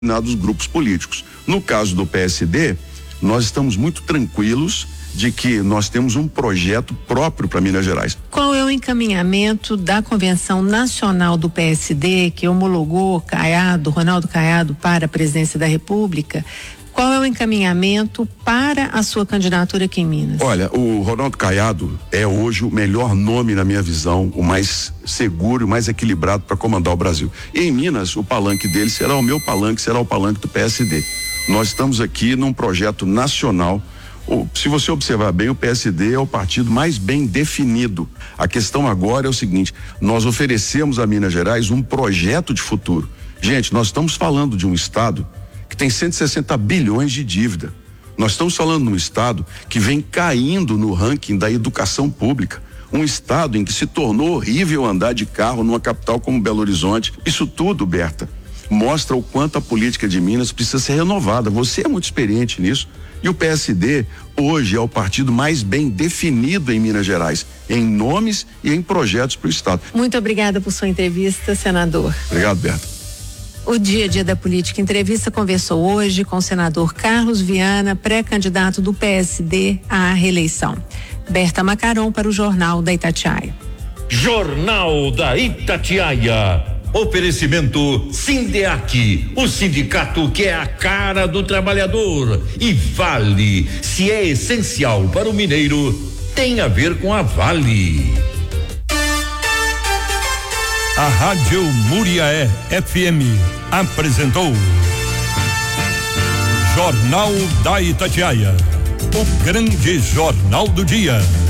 determinados grupos políticos. No caso do PSD, nós estamos muito tranquilos de que nós temos um projeto próprio para Minas Gerais. Qual é o encaminhamento da Convenção Nacional do PSD, que homologou Ronaldo Caiado para a presidência da República? Qual é o encaminhamento para a sua candidatura aqui em Minas? Olha, o Ronaldo Caiado é hoje o melhor nome na minha visão, o mais seguro e mais equilibrado para comandar o Brasil. E em Minas, o palanque dele será o meu palanque, será o palanque do PSD. Nós estamos aqui num projeto nacional. Se você observar bem, o PSD é o partido mais bem definido. A questão agora é o seguinte: nós oferecemos a Minas Gerais um projeto de futuro. Gente, nós estamos falando de um estado que tem 160 bilhões de dívida. Nós estamos falando de um estado que vem caindo no ranking da educação pública. Um estado em que se tornou horrível andar de carro numa capital como Belo Horizonte. Isso tudo, Berta, mostra o quanto a política de Minas precisa ser renovada. Você é muito experiente nisso. E o PSD hoje é o partido mais bem definido em Minas Gerais, em nomes e em projetos para o estado. Muito obrigada por sua entrevista, senador. Obrigado, Berta. O Dia a Dia da Política Entrevista conversou hoje com o senador Carlos Viana, pré-candidato do PSD à reeleição. Berta Macaron para o Jornal da Itatiaia. Jornal da Itatiaia. Oferecimento Sindeac, o sindicato que é a cara do trabalhador. E Vale, se é essencial para o mineiro, tem a ver com a Vale. A Rádio Muriaé FM apresentou Jornal da Itatiaia, o grande jornal do dia.